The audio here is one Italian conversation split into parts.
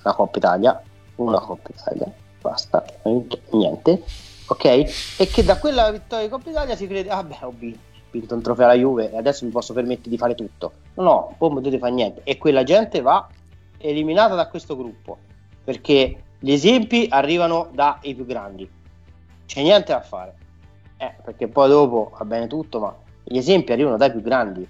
la Coppa Italia, basta, niente, ok? E che da quella vittoria di Coppa Italia si crede, ho vinto un trofeo alla Juve e adesso mi posso permettere di fare tutto. No, poi non potete fare niente, e quella gente va eliminata da questo gruppo, perché gli esempi arrivano dai più grandi, c'è niente da fare, perché poi dopo va bene tutto, ma gli esempi arrivano dai più grandi,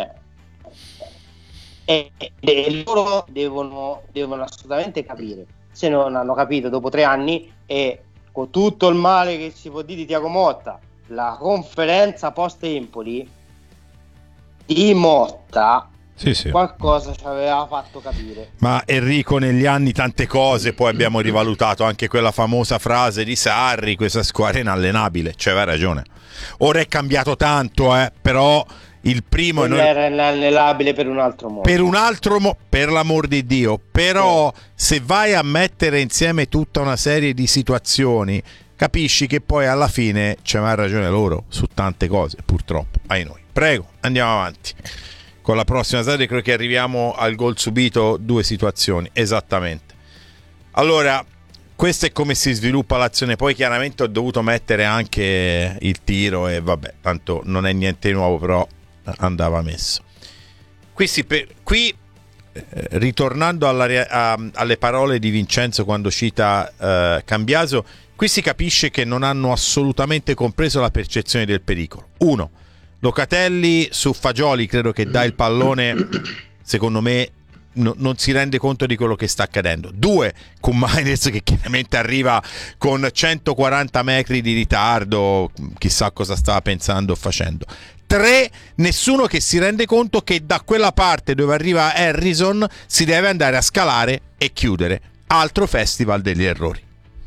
e loro devono assolutamente capire. Se non hanno capito dopo 3 anni, e con tutto il male che si può dire di Thiago Motta, la conferenza post Empoli di Motta qualcosa ci aveva fatto capire. Ma Enrico, negli anni tante cose, poi abbiamo rivalutato anche quella famosa frase di Sarri: questa squadra è inallenabile. Cioè, aveva ragione. Ora è cambiato tanto, però il primo era inallenabile per un altro modo. Per l'amor di Dio. Però se vai a mettere insieme tutta una serie di situazioni, capisci che poi alla fine c'aveva ragione loro su tante cose, purtroppo, ai noi. Prego, andiamo avanti con la prossima serie. Credo che arriviamo al gol subito, 2 situazioni esattamente. Allora, questo è come si sviluppa l'azione. Poi chiaramente ho dovuto mettere anche il tiro, e vabbè, tanto non è niente di nuovo, però andava messo. Qui ritornando alle parole di Vincenzo quando cita Cambiaso, qui si capisce che non hanno assolutamente compreso la percezione del pericolo. 1. Locatelli su Fagioli credo che dà il pallone, secondo me non si rende conto di quello che sta accadendo. 2. con Mainez che chiaramente arriva con 140 metri di ritardo, chissà cosa stava pensando o facendo. 3. nessuno che si rende conto che da quella parte dove arriva Harrison si deve andare a scalare e chiudere. Altro festival degli errori.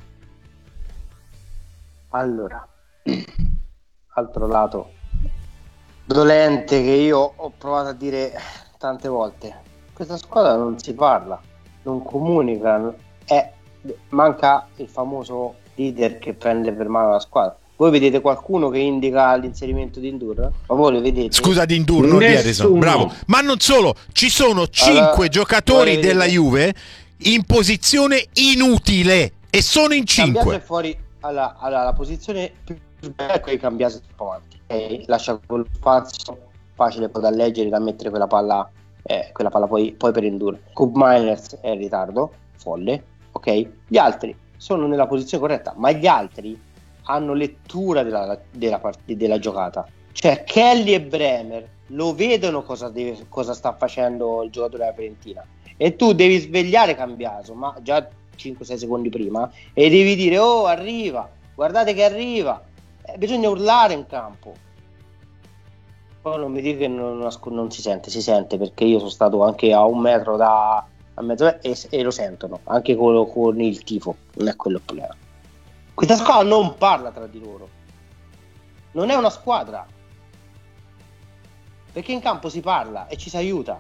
Allora, altro lato dolente che io ho provato a dire tante volte: questa squadra non si parla, non comunica, manca il famoso leader che prende per mano la squadra. Voi vedete qualcuno che indica l'inserimento di Ndour? Ma voi lo vedete? Scusa, di Ndour, non di Harrison. Bravo. Ma non solo, ci sono 5 giocatori della Juve in posizione inutile e sono in 5. Cambiaso è fuori la posizione più bella è quella di Cambiaso avanti. Lascia quello spazio facile poi da leggere, da mettere quella palla poi per Ndour. Mainers è in ritardo folle, ok? Gli sono nella posizione corretta, ma gli altri hanno lettura della giocata. Cioè Kelly e Bremer lo vedono cosa sta facendo il giocatore della Fiorentina, e tu devi svegliare Cambiaso, ma già 5-6 secondi prima, e devi dire: oh, arriva, guardate che arriva. Bisogna urlare in campo. Poi non mi dico che non si sente, perché io sono stato anche a 1 metro a mezzo e lo sentono anche con il tifo. Non è quello il problema. Questa squadra non parla tra di loro, non è una squadra, perché in campo si parla e ci si aiuta.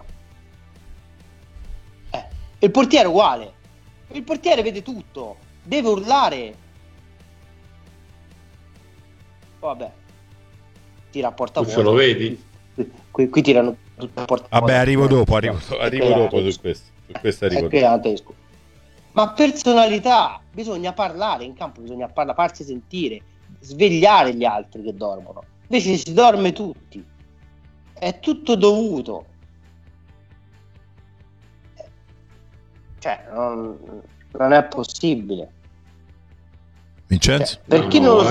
Il portiere è uguale, il portiere vede tutto, deve urlare. Vabbè, tira a porta vuota. Se lo vedi? Qui tirano tutto a porta vuota. Vabbè, arrivo dopo su questo arrivo dopo. Ma personalità, bisogna parlare in campo, bisogna farsi sentire, svegliare gli altri che dormono. Invece si dorme tutti, è tutto dovuto. Cioè non è possibile. Vincenzo? Per chi non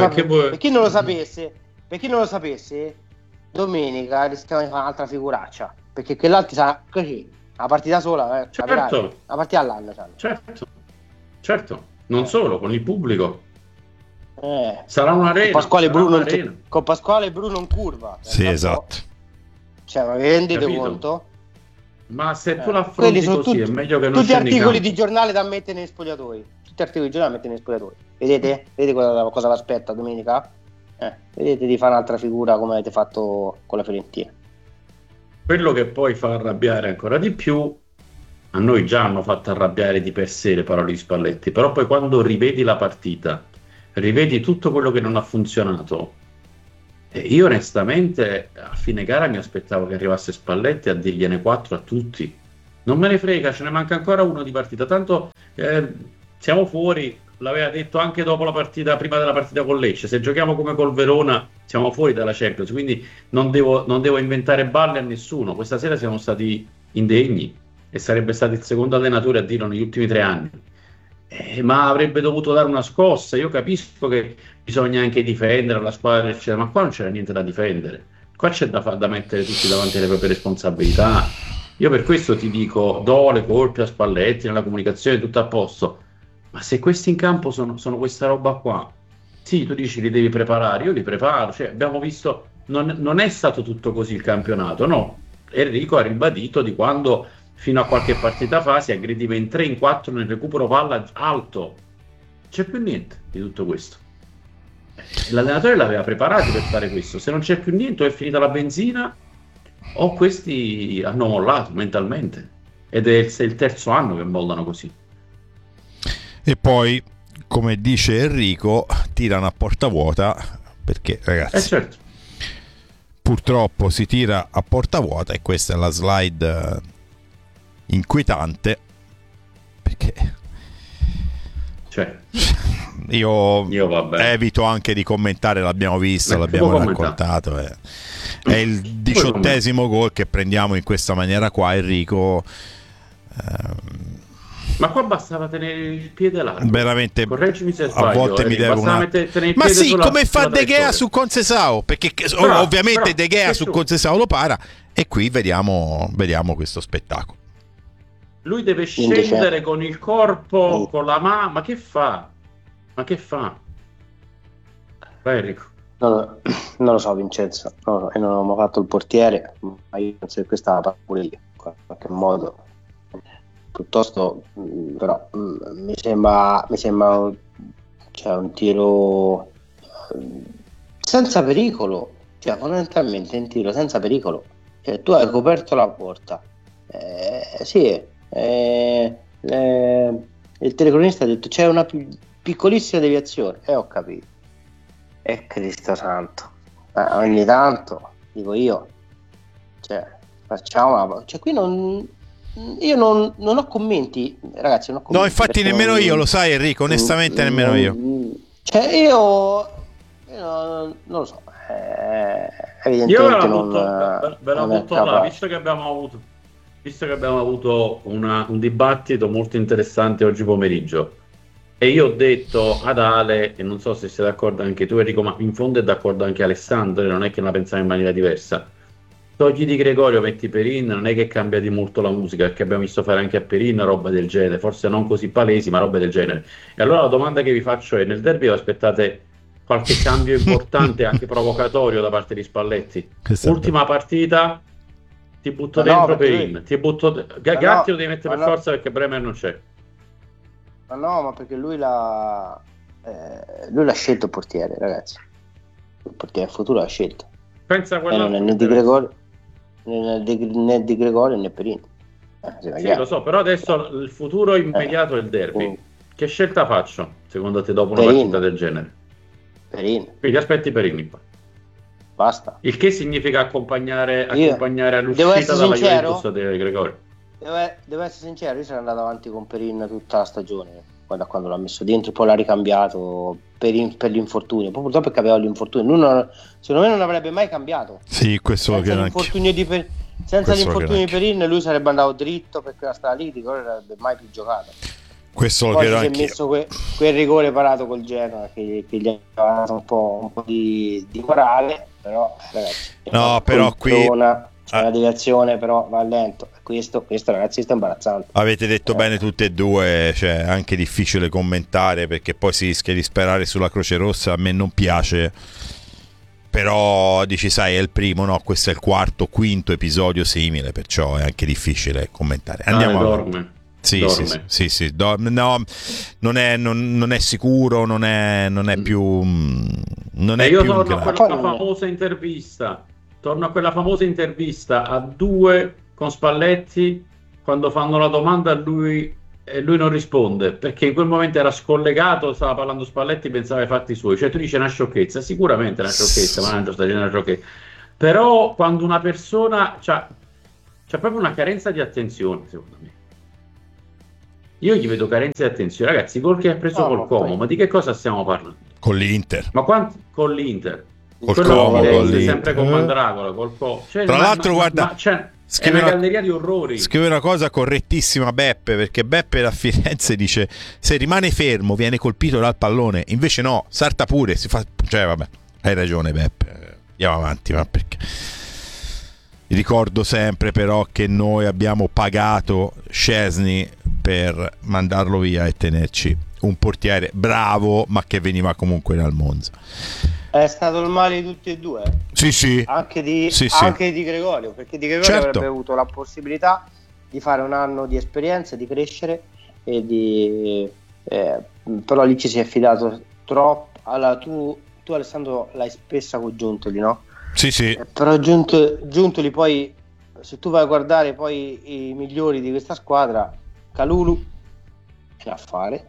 lo sapesse, domenica rischiamo di fare un'altra figuraccia, perché quell'altro sa così, una partita sola, certo. Una partita all'anno, certo, non solo, con il pubblico sarà un'arena, con Pasquale Bruno in curva. Sì, esatto. Cioè, ma vi rendete conto? Ma se tu l'affronti così è meglio che non tutti articoli di giornale da mettere nei spogliatoi. Vedete cosa vi aspetta domenica? Vedete di fare un'altra figura come avete fatto con la Fiorentina. Quello che poi fa arrabbiare ancora di più, a noi già hanno fatto arrabbiare di per sé le parole di Spalletti, però poi quando rivedi la partita, rivedi tutto quello che non ha funzionato, io onestamente a fine gara mi aspettavo che arrivasse Spalletti a dirgliene 4 a tutti, Non me ne frega, ce ne manca ancora uno di partita. Tanto siamo fuori, l'aveva detto anche dopo la partita, prima della partita con Lecce. Se giochiamo come col Verona, siamo fuori dalla Champions. Quindi non devo inventare balle a nessuno. Questa sera siamo stati indegni e sarebbe stato il secondo allenatore a dirlo negli ultimi 3 anni. Ma avrebbe dovuto dare una scossa. Io capisco che bisogna anche difendere la squadra, eccetera, ma qua non c'era niente da difendere. Qua c'è da mettere tutti davanti alle proprie responsabilità. Io per questo ti dico, do le colpe a Spalletti, nella comunicazione tutto a posto, ma se questi in campo sono questa roba qua, sì, tu dici li devi preparare, io li preparo, cioè, abbiamo visto, non è stato tutto così il campionato, no? Enrico ha ribadito di quando fino a qualche partita fa si aggrediva in 3, in 4 nel recupero palla alto, c'è più niente di tutto questo. L'allenatore l'aveva preparato per fare questo, se non c'è più niente o è finita la benzina o questi hanno mollato mentalmente ed è il terzo anno che mollano così. E poi, come dice Enrico, tirano a porta vuota perché, ragazzi, certo, purtroppo si tira a porta vuota e questa è la slide inquietante perché io evito anche di commentare, l'abbiamo visto, l'abbiamo raccontato, è il 18° gol che prendiamo in questa maniera qua, Enrico. Ma qua bastava tenere il piede largo. Veramente, correggimi se sbaglio, a volte mi devo ma sì, come fa De Gea su Conceição, perché ovviamente De Gea su Conceição lo para e qui vediamo questo spettacolo. Lui deve scendere con il corpo, con la mano, ma che fa? Vai Enrico. Non lo so Vincenzo, e non ho mai fatto il portiere, ma io penso che questa la pure io, in qualche modo. Piuttosto, però mi sembra cioè, un tiro senza pericolo, cioè fondamentalmente un tiro senza pericolo, cioè, tu hai coperto la porta, sì, il telecronista ha detto c'è una piccolissima deviazione e ho capito, e Cristo santo, ogni tanto dico io, cioè facciamo cioè qui io non ho commenti, ragazzi, non ho commenti. No, infatti nemmeno io, lo sai Enrico, onestamente nemmeno io. Cioè io non lo so, evidentemente ve la butto là, visto che abbiamo avuto un dibattito molto interessante oggi pomeriggio e io ho detto ad Ale, e non so se sei d'accordo anche tu Enrico, ma in fondo è d'accordo anche Alessandro, non è che la pensiamo in maniera diversa. Togli di Gregorio, metti Perin, non è che cambia di molto la musica, perché abbiamo visto fare anche a Perin roba del genere, forse non così palesi, ma roba del genere. E allora la domanda che vi faccio è, nel derby aspettate qualche cambio importante, anche provocatorio da parte di Spalletti? Ultima partita, ti butto dentro Perin, Gatti lo devi mettere per forza perché Bremer non c'è. Ma no, ma perché lui l'ha scelto il portiere, ragazzi. Il portiere futuro l'ha scelto. Pensa a quello né di Gregorio né Perin. Sì, lo so, però adesso il futuro immediato è il derby. Che scelta faccio, secondo te, dopo una partita del genere? Perin. Quindi aspetti Perin qua. Basta. Il che significa accompagnare all'uscita dalla Juventus di Gregorio. Devo essere sincero, io sono andato avanti con Perin tutta la stagione, poi da quando l'ha messo dentro, poi l'ha ricambiato per l'infortunio, poi purtroppo capeva l'infortunio, secondo me non avrebbe mai cambiato. Sì, questo senza l'infortunio di Perin lui sarebbe andato dritto per quella strada lì, non avrebbe mai più giocato. Questo lo poi credo si anche. è messo quel rigore parato col Genoa che gli ha dato un po' di morale, però ragazzi, no, però qui c'è una deviazione, però va lento. Questo ragazzi sta imbarazzante. Avete detto bene tutte e due, cioè è anche difficile commentare perché poi si rischia di sperare sulla Croce Rossa, a me non piace, però dici sai è il primo, no, questo è il quarto, quinto episodio simile, perciò è anche difficile commentare. Andiamo dorme. Sì, no, non è sicuro, non è più non è io più torno a quella famosa intervista a due con Spalletti quando fanno la domanda a lui e lui non risponde perché in quel momento era scollegato, stava parlando Spalletti, pensava ai fatti suoi, cioè tu dici una sciocchezza, sicuramente è una sciocchezza, ma non sta dicendo una sciocchezza, però quando una persona c'ha C'è proprio una carenza di attenzione, secondo me. Io gli vedo carenza di attenzione. Ragazzi, gol che ha preso col Como, ma di che cosa stiamo parlando? Con l'Inter. Ma quanti con l'Inter? Col Quello Como, Firenze, con l'Inter. sempre con Mandragola, col Co. Cioè, Tra l'altro, guarda, è scrive una una- galleria di orrori. Scrive una cosa correttissima Beppe, perché Beppe da Firenze dice se rimane fermo viene colpito dal pallone, invece no, salta pure, si fa, cioè vabbè, hai ragione Beppe, andiamo avanti, ma perché ricordo sempre però che noi abbiamo pagato Szczesny per mandarlo via e tenerci un portiere bravo ma che veniva comunque dal Monza. È stato il male di tutti e due, Sì, anche di Gregorio, perché Di Gregorio certo. avrebbe avuto la possibilità di fare un anno di esperienza, di crescere e però lì ci si è affidato troppo. Allora, tu Alessandro l'hai spessa con Giuntoli, no? Sì. Però Giuntoli poi, se tu vai a guardare poi i migliori di questa squadra, Kalulu che a fare.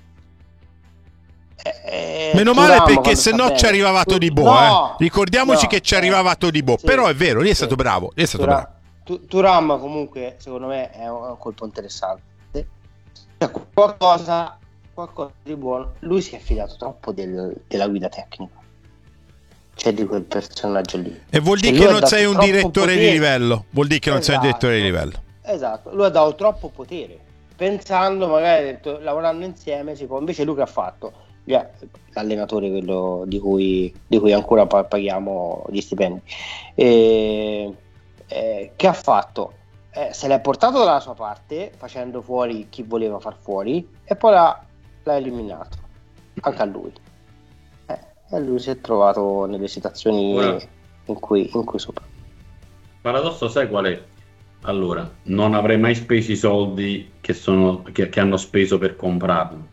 Meno male, perché se no ci arrivava Todibo, no, ricordiamoci che ci arrivava Todibo, sì, però è vero, lì è stato bravo, Thuram comunque secondo me è un colpo interessante, cioè, qualcosa di buono. Lui si è fidato troppo della guida tecnica, cioè di quel personaggio lì, e vuol dire che non sei un direttore di livello, vuol dire che non sei un direttore di livello. Esatto, lui ha dato troppo potere, pensando magari, lavorando insieme si può. Invece lui che ha fatto? L'allenatore, quello di cui ancora paghiamo gli stipendi, che ha fatto? Se l'è portato dalla sua parte, facendo fuori chi voleva far fuori, e poi l'ha eliminato anche a lui, e lui si è trovato nelle situazioni in cui sopra. Paradosso, sai qual è? Allora, non avrei mai speso i soldi che hanno speso per comprarlo.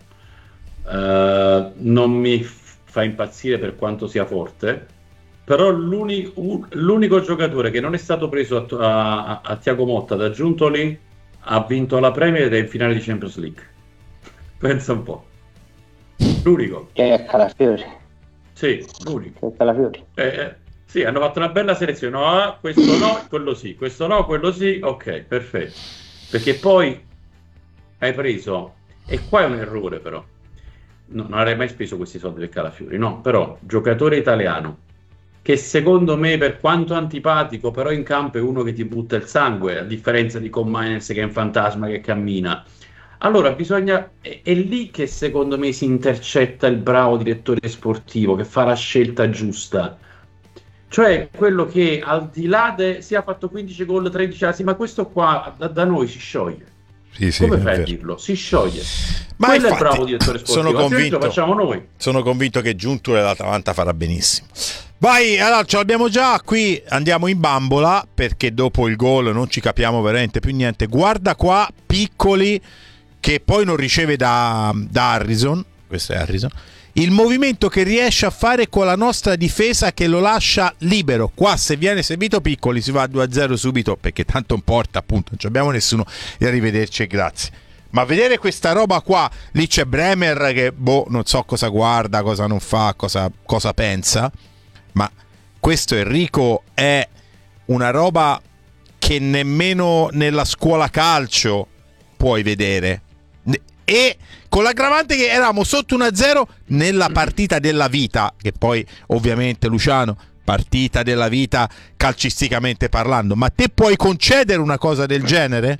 Non mi fa impazzire per quanto sia forte, però l'unico giocatore che non è stato preso a Thiago Motta da Giuntoli ha vinto la Premier ed è in finale di Champions League. Pensa un po'. L'unico. Che è Calafiori. Sì, l'unico. Che è Calafiori. Sì, hanno fatto una bella selezione. No, questo no, quello sì. Questo no, quello sì. Ok, perfetto. Perché poi hai preso, e qua è un errore però. No, non avrei mai speso questi soldi per Calafiori, no, però giocatore italiano che secondo me, per quanto antipatico, però in campo è uno che ti butta il sangue, a differenza di Commines che è un fantasma che cammina. Allora bisogna, è lì che secondo me si intercetta il bravo direttore sportivo che fa la scelta giusta, cioè quello che al di là si ha fatto 15 gol, 13 assi, ma questo qua da noi si scioglie. Sì, come fai a dirlo? Si scioglie. Ma quello infatti, è il bravo direttore sportivo, lo facciamo noi. Sono convinto che Giuntoli l'Atalanta farà benissimo. Vai, allora ce l'abbiamo già qui, andiamo in bambola perché dopo il gol non ci capiamo veramente più niente. Guarda qua, Piccoli che poi non riceve da Harrison, questo è Harrison, il movimento che riesce a fare con la nostra difesa che lo lascia libero. Qua se viene servito Piccoli si va a 2-0 subito, perché tanto in porta appunto non abbiamo nessuno, e arrivederci e grazie. Ma vedere questa roba qua, lì c'è Bremer che non so cosa guarda, cosa non fa, cosa pensa, ma questo Enrico è una roba che nemmeno nella scuola calcio puoi vedere. E con l'aggravante che eravamo sotto 1-0 nella partita della vita, che poi ovviamente Luciano, partita della vita calcisticamente parlando, ma te puoi concedere una cosa del genere?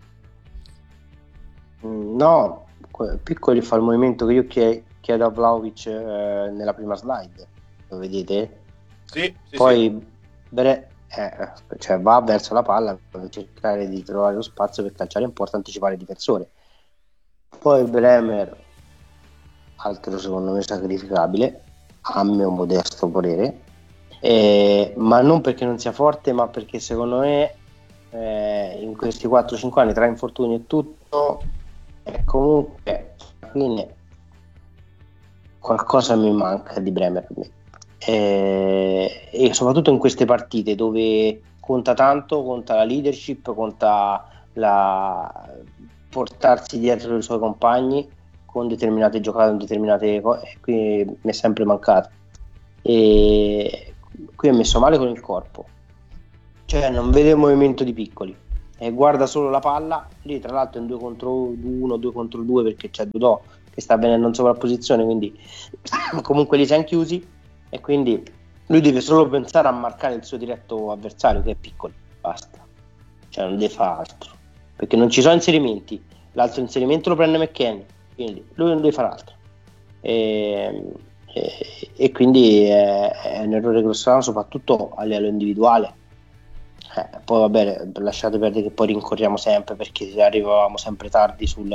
No, Piccoli fa il movimento che io chiedo a Vlahovic nella prima slide, lo vedete? Sì. Poi cioè va verso la palla per cercare di trovare lo spazio per calciare in porta, anticipare il difensore. Poi Bremer, altro secondo me sacrificabile, a mio modesto parere, ma non perché non sia forte, ma perché secondo me in questi 4-5 anni tra infortuni e tutto comunque alla fine qualcosa mi manca di Bremer per me. E soprattutto in queste partite dove conta tanto, conta la leadership, conta portarsi dietro i suoi compagni con determinate giocate, con determinate cose. Qui mi è sempre mancato, e qui è messo male con il corpo, cioè non vede il movimento di Piccoli, guarda solo la palla, lì tra l'altro è un 2 contro 1, 2 contro 2 perché c'è Dodò che sta venendo in sovrapposizione, quindi comunque li siamo chiusi e quindi lui deve solo pensare a marcare il suo diretto avversario che è piccolo, basta, cioè non deve fare altro perché non ci sono inserimenti, l'altro inserimento lo prende McKennie, quindi lui non deve fare altro e quindi è un errore grosso soprattutto a livello individuale. Poi vabbè, lasciate perdere che poi rincorriamo sempre perché arrivavamo sempre tardi sul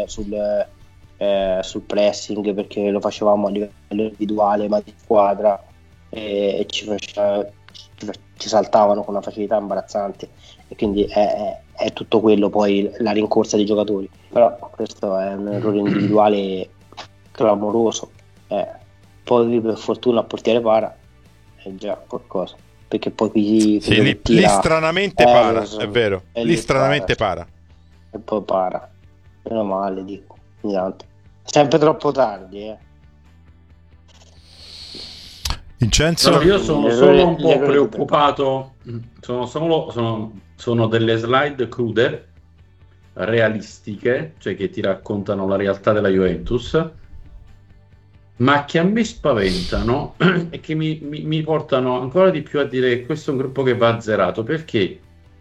pressing perché lo facevamo a livello individuale ma di squadra e ci saltavano con una facilità imbarazzante e quindi è tutto quello poi la rincorsa dei giocatori, però questo è un errore individuale clamoroso, poi per fortuna il portiere para è già qualcosa perché poi qui lì stranamente para, so, è vero, lì stranamente para e poi para, meno male dico, tanto. Sempre troppo tardi Vincenzo? No, io sono solo un po' preoccupato, sono delle slide crude, realistiche, cioè che ti raccontano la realtà della Juventus, ma che a me spaventano e che mi portano ancora di più a dire che questo è un gruppo che va azzerato, perché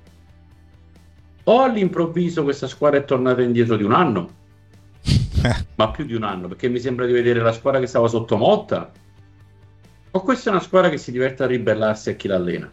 o all'improvviso questa squadra è tornata indietro di un anno, ma più di un anno, perché mi sembra di vedere la squadra che stava sotto Motta, o questa è una squadra che si diverte a ribellarsi a chi l'allena,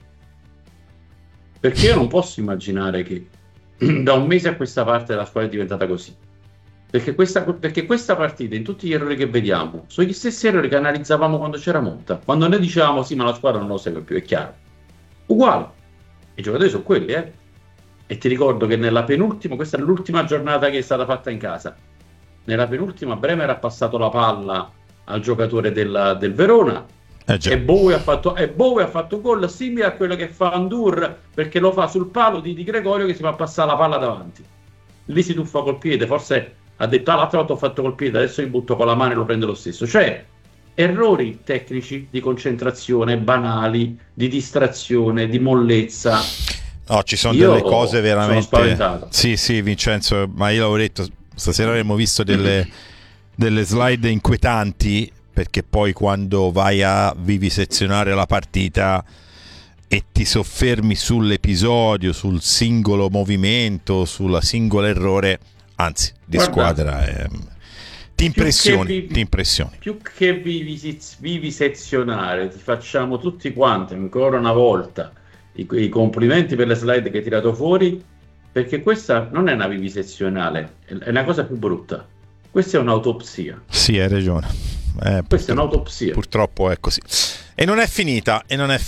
perché io non posso immaginare che da un mese a questa parte la squadra è diventata così. Perché questa partita, in tutti gli errori che vediamo, sono gli stessi errori che analizzavamo quando c'era Motta. Quando noi dicevamo sì, ma la squadra non lo segue più, è chiaro. Uguale. I giocatori sono quelli, E ti ricordo che nella penultima, questa è l'ultima giornata che è stata fatta in casa. Nella penultima Bremer ha passato la palla al giocatore del Verona. E Bowie ha fatto un gol simile a quello che fa Andur, perché lo fa sul palo di Gregorio che si fa passare la palla davanti. Lì si tuffa col piede, forse ha detto l'altra volta ho fatto col piede, adesso mi butto con la mano e lo prendo lo stesso. Cioè errori tecnici di concentrazione banali, di distrazione, di mollezza. No, ci sono delle cose veramente. Sono spaventato. Sì, Vincenzo, ma io l'avevo detto, stasera avremmo visto delle slide inquietanti, perché poi quando vai a vivisezionare la partita e ti soffermi sull'episodio, sul singolo movimento, sulla singola errore, anzi, di squadra, ti impressioni. Più che vivisezionare, ti facciamo tutti quanti ancora una volta i complimenti per le slide che hai tirato fuori, perché questa non è una vivisezionale, è una cosa più brutta. Questa è un'autopsia. Sì, hai ragione. Questa è un'autopsia. Purtroppo è così. E non è finita.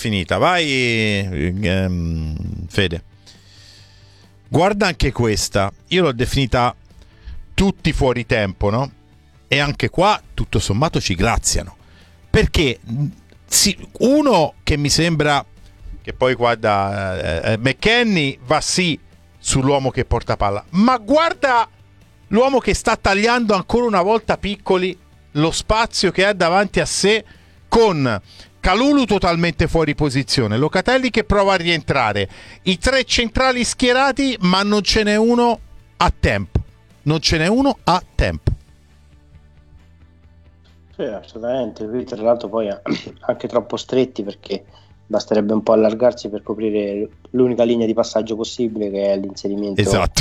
Vai, Fede. Guarda anche questa. Io l'ho definita tutti fuori tempo, no? E anche qua, tutto sommato, ci graziano. Perché sì, uno che mi sembra che poi guarda McKennie va sì sull'uomo che porta palla, ma guarda l'uomo che sta tagliando ancora una volta Piccoli lo spazio che ha davanti a sé, con Kalulu totalmente fuori posizione, Locatelli che prova a rientrare, i tre centrali schierati, ma non ce n'è uno a tempo. Sì, assolutamente. Qui tra l'altro poi anche troppo stretti, perché basterebbe un po' allargarsi per coprire l'unica linea di passaggio possibile, che è l'inserimento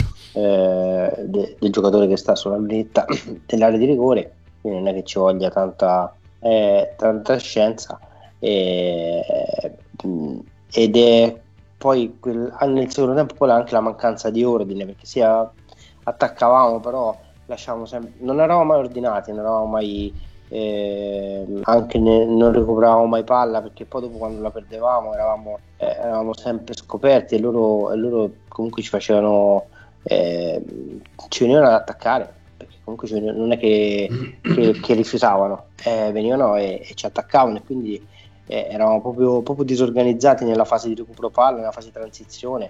del giocatore che sta sulla lunetta dell'area di rigore. Quindi non è che ci voglia tanta scienza, ed è poi nel secondo tempo poi anche la mancanza di ordine, perché sia attaccavamo però lasciavamo sempre, non eravamo mai ordinati, non eravamo mai non recuperavamo mai palla, perché poi dopo quando la perdevamo eravamo sempre scoperti, e loro comunque ci facevano ci venivano ad attaccare, perché comunque non è che rifiutavano, venivano e ci attaccavano, e quindi eravamo proprio disorganizzati nella fase di recupero palla, nella fase di transizione,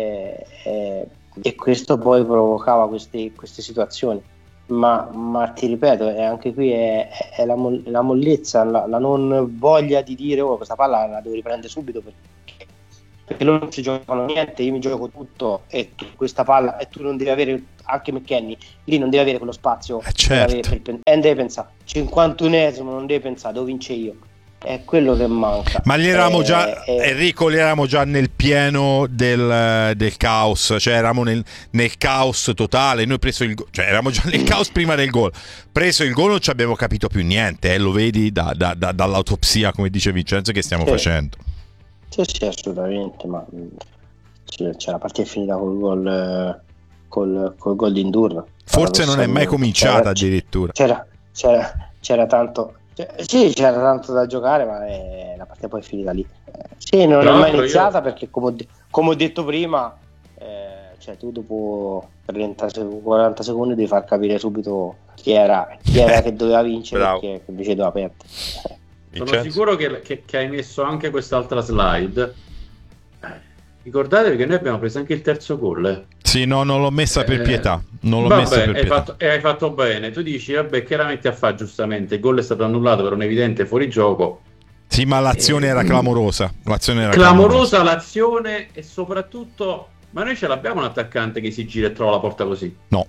e questo poi provocava queste situazioni. Ma ti ripeto, anche qui è la mollezza, la non voglia di dire questa palla la devo riprendere subito, perché loro non si giocano niente, io mi gioco tutto e questa palla, e tu non devi avere, anche McKennie lì non deve avere quello spazio certo. e deve pensare 51esimo, non deve pensare dove vince io, è quello che manca. Ma gli eravamo già, Enrico, gli eravamo già nel pieno del caos, cioè eravamo nel caos totale. Noi preso il cioè eravamo già nel caos prima del gol. Preso il gol non ci abbiamo capito più niente, lo vedi dall'autopsia, come dice Vincenzo, che stiamo facendo. Sì, assolutamente, ma c'è la partita finita col gol di Indurna. Forse non è mai cominciata addirittura. C'era tanto. Sì, c'era tanto da giocare, ma la partita poi è finita lì. Sì, non è mai iniziata perché, come ho detto prima, cioè tu dopo 40 secondi devi far capire subito chi era che doveva vincere e chi invece doveva perdere. Sono sicuro che hai messo anche quest'altra slide. Ricordatevi che noi abbiamo preso anche il terzo gol. Sì, no, non l'ho messa per pietà. Non l'ho messa per pietà. Hai fatto bene. Tu dici, vabbè, che la metti a fare giustamente? Il gol è stato annullato per un evidente fuorigioco. Sì, ma l'azione era clamorosa. Clamorosa l'azione, e soprattutto, ma noi ce l'abbiamo un attaccante che si gira e trova la porta così? No.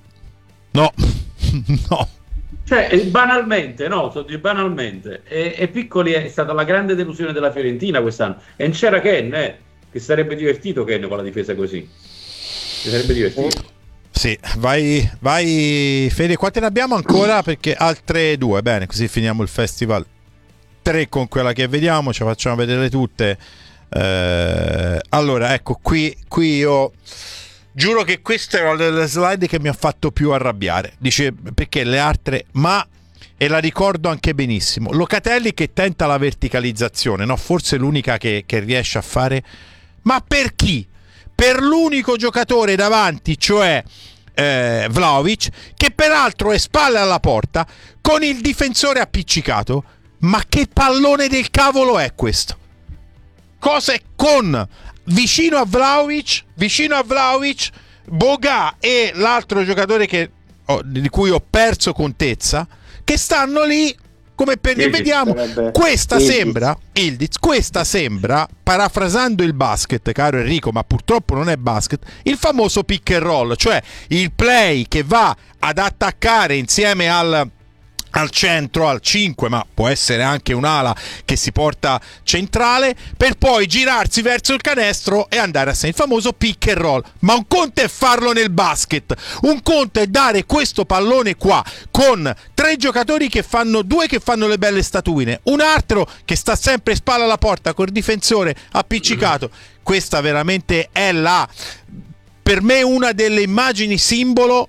Cioè, banalmente, e Piccoli è stata la grande delusione della Fiorentina quest'anno. E non c'era Ken, che sarebbe divertito Ken con la difesa così. Si sarebbe divertito. Sì, vai Fede, quante ne abbiamo ancora? Perché altre 2, bene, così finiamo il festival. 3 con quella che vediamo, ci facciamo vedere tutte. Allora, ecco, qui io giuro che questa era delle slide che mi ha fatto più arrabbiare. Dice, perché le altre, e la ricordo anche benissimo, Locatelli che tenta la verticalizzazione, no? Forse l'unica che riesce a fare, ma per chi? Per l'unico giocatore davanti, cioè Vlahovic, che peraltro è spalle alla porta con il difensore appiccicato. Ma che pallone del cavolo è questo? Cosa è con vicino a Vlahovic Boga e l'altro giocatore di cui ho perso contezza, che stanno lì come per dire, vediamo, questa sembra, parafrasando il basket, caro Enrico, ma purtroppo non è basket, il famoso pick and roll, cioè il play che va ad attaccare insieme al centro, al 5, ma può essere anche un'ala che si porta centrale, per poi girarsi verso il canestro e andare a segno, il famoso pick and roll. Ma un conto è farlo nel basket, un conto è dare questo pallone qua con 3 giocatori che fanno 2 che fanno le belle statuine, un altro che sta sempre spalla alla porta col difensore appiccicato. Questa veramente è per me una delle immagini simbolo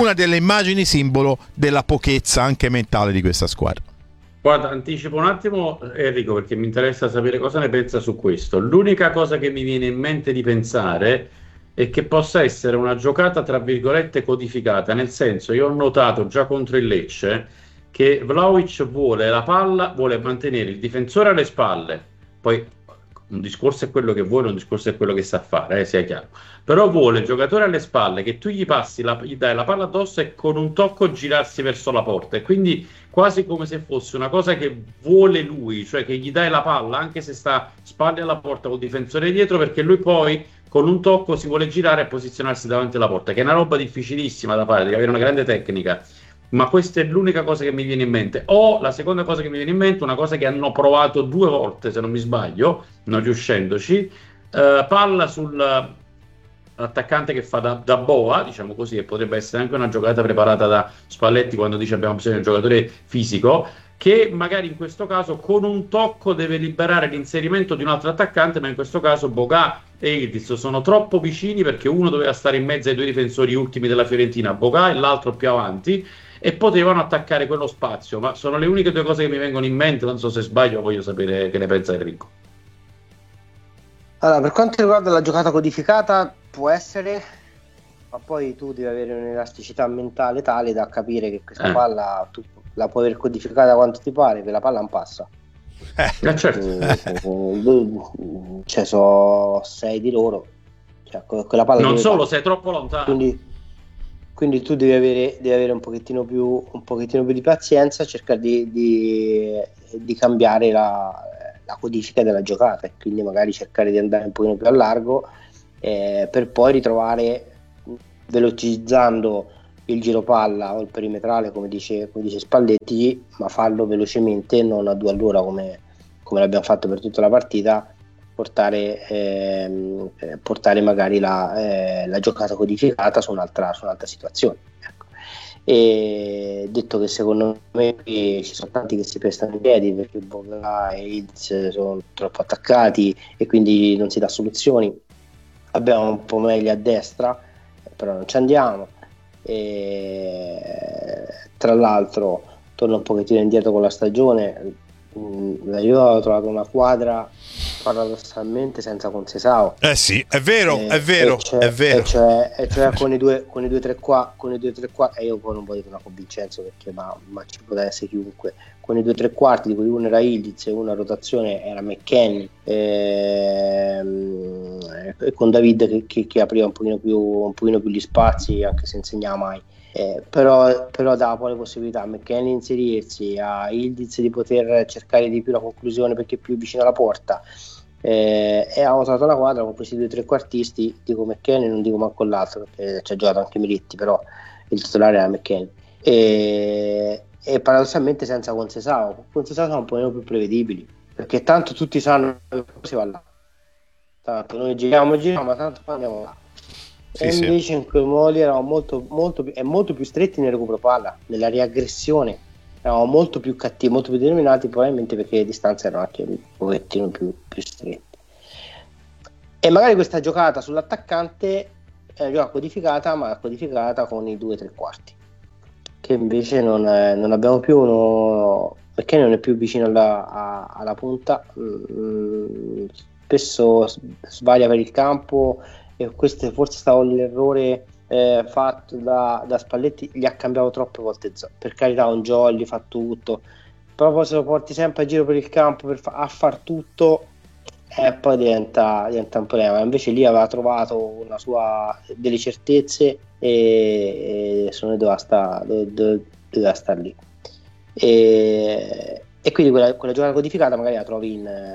della pochezza anche mentale di questa squadra. Guarda, anticipo un attimo Enrico, perché mi interessa sapere cosa ne pensa su questo. L'unica cosa che mi viene in mente di pensare è che possa essere una giocata tra virgolette codificata, nel senso, io ho notato già contro il Lecce che Vlahovic vuole la palla, vuole mantenere il difensore alle spalle, poi un discorso è quello che vuole, un discorso è quello che sa fare, sia chiaro. Però vuole il giocatore alle spalle, che tu gli passi, gli dai la palla addosso e con un tocco girarsi verso la porta. E quindi quasi come se fosse una cosa che vuole lui, cioè che gli dai la palla anche se sta spalle alla porta col difensore dietro, perché lui poi con un tocco si vuole girare e posizionarsi davanti alla porta, che è una roba difficilissima da fare, devi avere una grande tecnica. Ma questa è l'unica cosa che mi viene in mente. O la seconda cosa che mi viene in mente, una cosa che hanno provato 2 volte, se non mi sbaglio, non riuscendoci, palla sull'attaccante che fa da boa, diciamo così, e potrebbe essere anche una giocata preparata da Spalletti quando dice abbiamo bisogno di un giocatore fisico, che magari in questo caso con un tocco deve liberare l'inserimento di un altro attaccante, ma in questo caso Boga e Ildiz sono troppo vicini, perché uno doveva stare in mezzo ai 2 difensori ultimi della Fiorentina, Boga, e l'altro più avanti, e potevano attaccare quello spazio. Ma sono le uniche 2 cose che mi vengono in mente, non so se sbaglio, voglio sapere che ne pensa Enrico. Allora, per quanto riguarda la giocata codificata, può essere, ma poi tu devi avere un'elasticità mentale tale da capire che questa palla tu la puoi aver codificata quanto ti pare, che la palla non passa. Certo. Cioè, so 6 di loro, cioè, quella palla non solo, sei troppo lontano. Quindi tu devi avere un pochettino più di pazienza, cercare di cambiare la codifica della giocata, e quindi magari cercare di andare un pochino più a largo, per poi ritrovare, velocizzando il giro palla o il perimetrale, come dice Spalletti, ma farlo velocemente, non a 2 all'ora come l'abbiamo fatto per tutta la partita, portare magari la giocata codificata su un'altra situazione, ecco. E detto che secondo me ci sono tanti che si prestano in piedi, perché Boga e Ilz sono troppo attaccati e quindi non si dà soluzioni. Abbiamo un po' meglio a destra, però non ci andiamo. E tra l'altro torno un pochettino indietro con la stagione, la Juve ha trovato una quadra paradossalmente senza Conceição. Sì, è vero. Cioè con i due tre qua, e io poi non voglio dire una con Vincenzo, perché ma ci poteva essere chiunque, con i 2 3 quarti, di cui uno era Ildiz e uno a rotazione era McKennie, e con David che apriva un pochino più gli spazi, anche se insegnava mai. Però dava poi le possibilità a McKennie di inserirsi, a Ildiz di poter cercare di più la conclusione perché è più vicino alla porta, e abbiamo trovato una quadra con questi 2 trequartisti, dico McKennie, non dico manco l'altro perché ci ha giocato anche Militti, però il titolare era McKennie, e paradossalmente senza Conceição sono un po' più prevedibili, perché tanto tutti sanno che si va là, tanto noi giriamo ma tanto poi andiamo là. E invece in quei modi eravamo molto più stretti nel recupero palla, nella riaggressione, eravamo molto più cattivi, molto più determinati, probabilmente perché le distanze erano anche un pochettino più strette. E magari questa giocata sull'attaccante è una giocata codificata, ma codificata con i 2 3 quarti, che invece non abbiamo più, perché non è più vicino alla punta, spesso sbaglia per il campo, e questo forse è stato l'errore fatto da Spalletti, gli ha cambiato troppe volte, per carità un jolly, fa tutto, però poi se lo porti sempre a giro per il campo a far tutto, poi diventa un problema. Invece lì aveva trovato delle certezze, e sono doveva stare lì, e quindi quella giocata codificata magari la trovi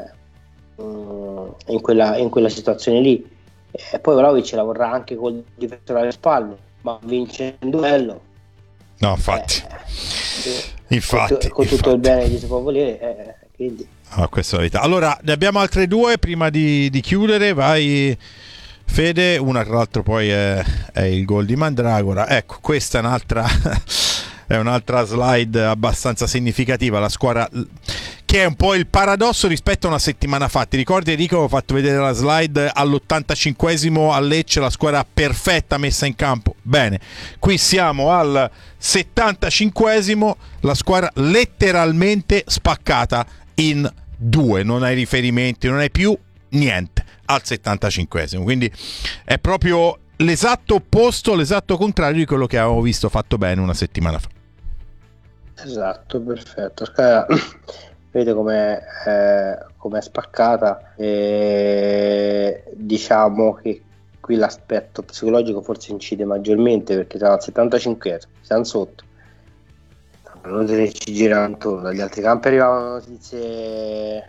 in quella situazione lì. E poi Vlahovic la vorrà anche col difensore alle spalle, ma vince in duello. No, infatti. Con tutto il bene che si può volere, quindi. Questa è la verità. Allora, ne abbiamo altre 2 prima di chiudere. Vai Fede, una tra l'altro poi è il gol di Mandragora. Ecco, questa è un'altra slide abbastanza significativa. La squadra, che è un po' il paradosso rispetto a una settimana fa. Ti ricordi, Enrico, avevo fatto vedere la slide all'85esimo a Lecce, la squadra perfetta messa in campo? Bene, qui siamo al 75esimo, la squadra letteralmente spaccata in 2, non hai riferimenti, non hai più niente al 75esimo, quindi è proprio l'esatto opposto, l'esatto contrario di quello che avevamo visto fatto bene una settimana fa. Esatto, perfetto. Vedete com'è spaccata, e diciamo che qui l'aspetto psicologico forse incide maggiormente, perché siamo al 75esimo, siamo sotto, non ci girano intorno, dagli altri campi arrivavano notizie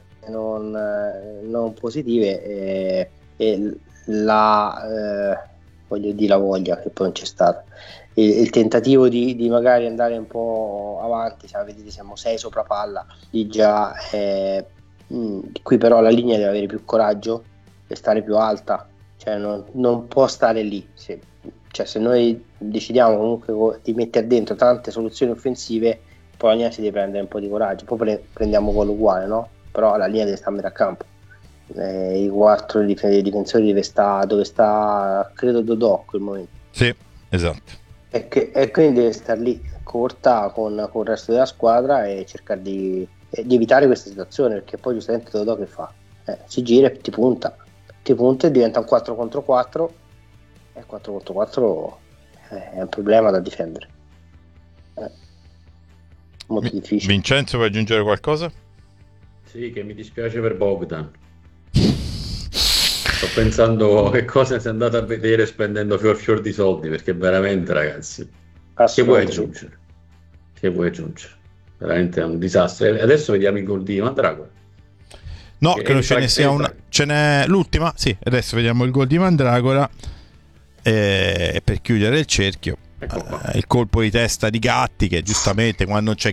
non positive, e voglio dire la voglia che poi non c'è stata, il tentativo di magari andare un po' avanti, vedete siamo 6 sopra palla, di già qui però la linea deve avere più coraggio e stare più alta, cioè non può stare lì, se noi decidiamo comunque di mettere dentro tante soluzioni offensive, poi la linea si deve prendere un po' di coraggio, poi prendiamo gol uguale, no? Però la linea deve stare a metà campo, i 4 difensori dove sta credo Dodò in quel momento, sì, esatto, e quindi deve stare lì corta con il resto della squadra e cercare di evitare questa situazione, perché poi giustamente Dodò che fa? Si gira e ti punta e diventa un 4 contro 4, e 4 contro 4 è un problema da difendere, molto difficile. Vincenzo, vuoi aggiungere qualcosa? Sì, che mi dispiace per Bogdan. Sto pensando che cosa si è andato a vedere spendendo fior di soldi, perché veramente, ragazzi, che vuoi aggiungere? Veramente è un disastro. E adesso vediamo il gol di Mandragora. No, credo ce ne sia una. Ce n'è l'ultima, sì. Adesso vediamo il gol di Mandragora. Per chiudere il cerchio, il colpo di testa di Gatti, che giustamente quando non c'è